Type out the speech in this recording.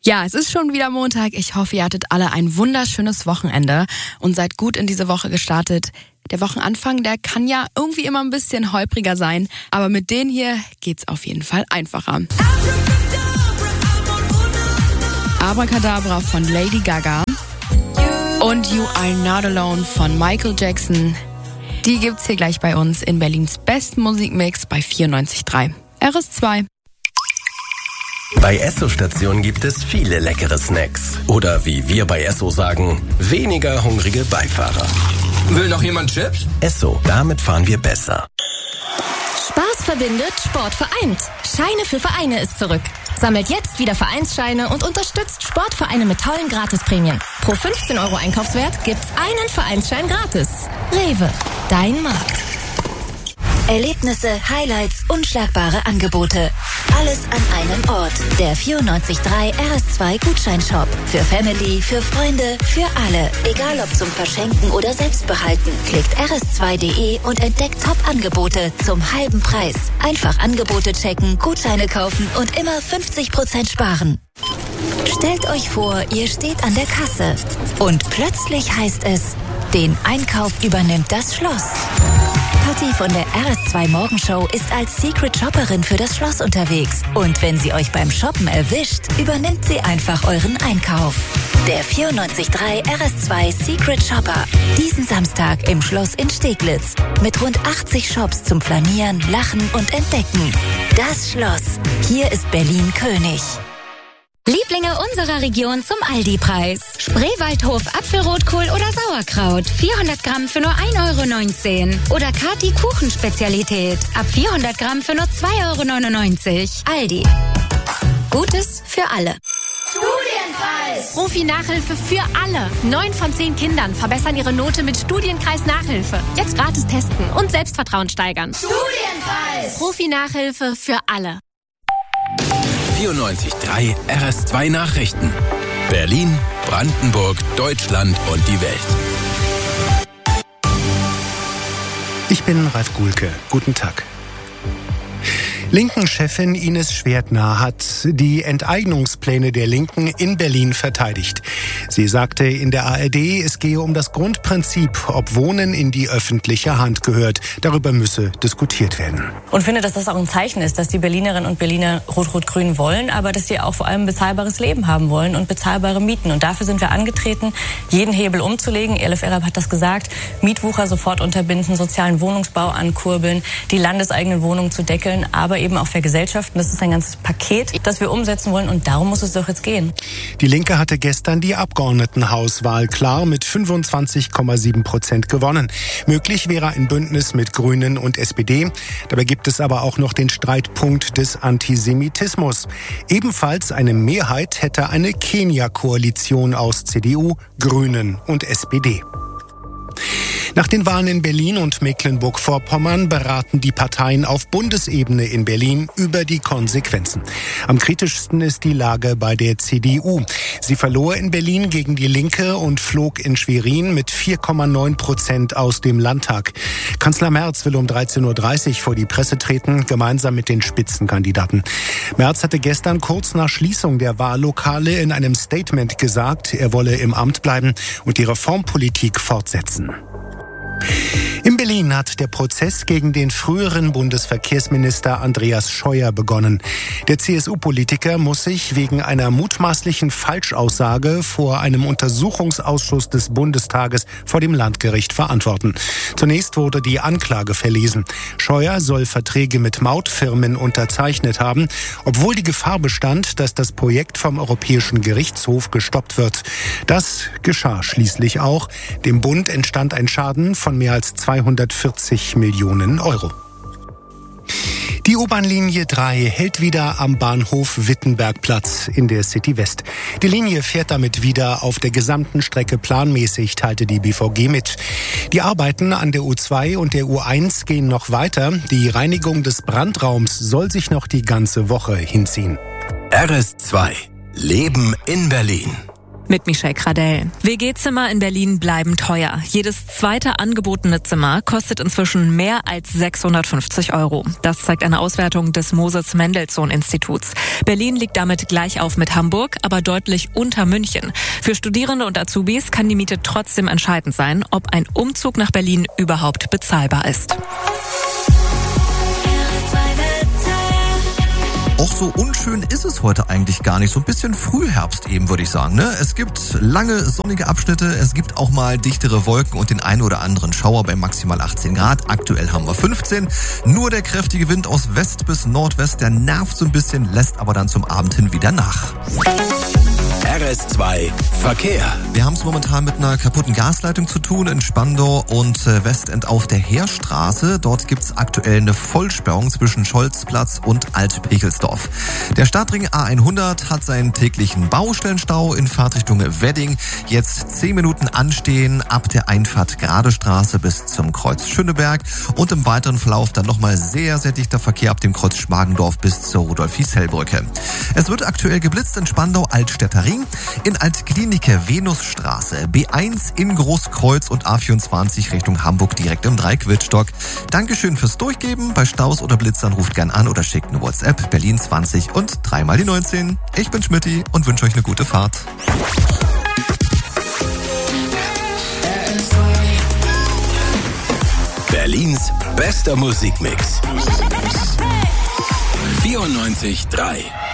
Ja, es ist schon wieder Montag. Ich hoffe, ihr hattet alle ein wunderschönes Wochenende und seid gut in diese Woche gestartet. Der Wochenanfang, der kann ja irgendwie immer ein bisschen holpriger sein, aber mit denen hier geht's auf jeden Fall einfacher. Abracadabra von Lady Gaga und You Are Not Alone von Michael Jackson. Die gibt's hier gleich bei uns in Berlins besten Musikmix bei 94.3 RS2. Bei Esso-Stationen gibt es viele leckere Snacks. Oder wie wir bei Esso sagen, weniger hungrige Beifahrer. Will noch jemand Chips? Esso, damit fahren wir besser. Spaß verbindet, Sport vereint. Scheine für Vereine ist zurück. Sammelt jetzt wieder Vereinsscheine und unterstützt Sportvereine mit tollen Gratisprämien. Pro 15 € Einkaufswert gibt's einen Vereinsschein gratis. Rewe, dein Markt. Erlebnisse, Highlights, unschlagbare Angebote. Alles an einem Ort. Der 94.3 RS2 Gutscheinshop. Für Family, für Freunde, für alle. Egal ob zum Verschenken oder Selbstbehalten. Klickt rs2.de und entdeckt Top-Angebote zum halben Preis. Einfach Angebote checken, Gutscheine kaufen und immer 50% sparen. Stellt euch vor, ihr steht an der Kasse. Und plötzlich heißt es, den Einkauf übernimmt das Schloss. Patti von der RS2 Morgenshow ist als Secret Shopperin für das Schloss unterwegs. Und wenn sie euch beim Shoppen erwischt, übernimmt sie einfach euren Einkauf. Der 94.3 RS2 Secret Shopper. Diesen Samstag im Schloss in Steglitz. Mit rund 80 Shops zum Flanieren, Lachen und Entdecken. Das Schloss. Hier ist Berlin König. Lieblinge unserer Region zum Aldi-Preis. Spreewaldhof Apfelrotkohl oder Sauerkraut. 400 Gramm für nur 1,19 €. Oder Kati Kuchenspezialität. Ab 400 Gramm für nur 2,99 €. Aldi. Gutes für alle. Studienkreis! Profi-Nachhilfe für alle. 9 von 10 Kindern verbessern ihre Note mit Studienkreis-Nachhilfe. Jetzt gratis testen und Selbstvertrauen steigern. Studienkreis! Profi-Nachhilfe für alle. 94.3 RS2 Nachrichten. Berlin, Brandenburg, Deutschland und die Welt. Ich bin Ralf Guhlke. Guten Tag. Linken-Chefin Ines Schwertner hat die Enteignungspläne der Linken in Berlin verteidigt. Sie sagte in der ARD, es gehe um das Grundprinzip, ob Wohnen in die öffentliche Hand gehört. Darüber müsse diskutiert werden. Und finde, dass das auch ein Zeichen ist, dass die Berlinerinnen und Berliner Rot-Rot-Grün wollen, aber dass sie auch vor allem ein bezahlbares Leben haben wollen und bezahlbare Mieten. Und dafür sind wir angetreten, jeden Hebel umzulegen. Elif Erab hat das gesagt. Mietwucher sofort unterbinden, sozialen Wohnungsbau ankurbeln, die landeseigenen Wohnungen zu deckeln, aber eben auch vergesellschaften. Das ist ein ganzes Paket, das wir umsetzen wollen und darum muss es doch jetzt gehen. Die Linke hatte gestern die Abgeordnetenhauswahl klar mit 25,7% gewonnen. Möglich wäre ein Bündnis mit Grünen und SPD. Dabei gibt es aber auch noch den Streitpunkt des Antisemitismus. Ebenfalls eine Mehrheit hätte eine Kenia-Koalition aus CDU, Grünen und SPD. Nach den Wahlen in Berlin und Mecklenburg-Vorpommern beraten die Parteien auf Bundesebene in Berlin über die Konsequenzen. Am kritischsten ist die Lage bei der CDU. Sie verlor in Berlin gegen die Linke und flog in Schwerin mit 4,9% aus dem Landtag. Kanzler Merz will um 13:30 Uhr vor die Presse treten, gemeinsam mit den Spitzenkandidaten. Merz hatte gestern kurz nach Schließung der Wahllokale in einem Statement gesagt, er wolle im Amt bleiben und die Reformpolitik fortsetzen. In Berlin hat der Prozess gegen den früheren Bundesverkehrsminister Andreas Scheuer begonnen. Der CSU-Politiker muss sich wegen einer mutmaßlichen Falschaussage vor einem Untersuchungsausschuss des Bundestages vor dem Landgericht verantworten. Zunächst wurde die Anklage verlesen. Scheuer soll Verträge mit Mautfirmen unterzeichnet haben, obwohl die Gefahr bestand, dass das Projekt vom Europäischen Gerichtshof gestoppt wird. Das geschah schließlich auch. Dem Bund entstand ein Schaden von mehr als 240 Millionen €. Die U-Bahn-Linie 3 hält wieder am Bahnhof Wittenbergplatz in der City West. Die Linie fährt damit wieder auf der gesamten Strecke planmäßig, teilte die BVG mit. Die Arbeiten an der U2 und der U1 gehen noch weiter. Die Reinigung des Brandraums soll sich noch die ganze Woche hinziehen. RS2 Leben in Berlin. Mit Michelle Kradell. WG-Zimmer in Berlin bleiben teuer. Jedes zweite angebotene Zimmer kostet inzwischen mehr als 650 €. Das zeigt eine Auswertung des Moses-Mendelssohn-Instituts. Berlin liegt damit gleich auf mit Hamburg, aber deutlich unter München. Für Studierende und Azubis kann die Miete trotzdem entscheidend sein, ob ein Umzug nach Berlin überhaupt bezahlbar ist. Auch so unschön ist es heute eigentlich gar nicht. So ein bisschen Frühherbst eben, würde ich sagen. Ne? Es gibt lange sonnige Abschnitte, es gibt auch mal dichtere Wolken und den einen oder anderen Schauer bei maximal 18 Grad. Aktuell haben wir 15. Nur der kräftige Wind aus West bis Nordwest, der nervt so ein bisschen, lässt aber dann zum Abend hin wieder nach. RS2 Verkehr. Wir haben es momentan mit einer kaputten Gasleitung zu tun in Spandau und Westend auf der Heerstraße. Dort gibt es aktuell eine Vollsperrung zwischen Scholzplatz und Alt-Pechelsdorf. Der Stadtring A100 hat seinen täglichen Baustellenstau in Fahrtrichtung Wedding. Jetzt 10 Minuten anstehen ab der Einfahrt Gradestraße bis zum Kreuz Schöneberg und im weiteren Verlauf dann nochmal sehr, sehr dichter Verkehr ab dem Kreuz Schmargendorf bis zur Rudolf-Hieß-Hellbrücke. Es wird aktuell geblitzt in Spandau Altstädter Ring, in Altklinike Venusstraße, B1 in Großkreuz und A24 Richtung Hamburg direkt im Dreiquitstock. Dankeschön fürs Durchgeben. Bei Staus oder Blitzern ruft gern an oder schickt eine WhatsApp Berlin 20 und 3 mal die 19. Ich bin Schmitty und wünsche euch eine gute Fahrt. Berlins bester Musikmix. 94.3